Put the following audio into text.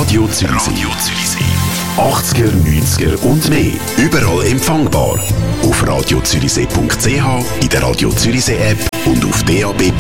Radio Zürichsee. 80er, 90er und mehr. Überall empfangbar. Auf radiozürichsee.ch, in der Radio Zürichsee App und auf DAB+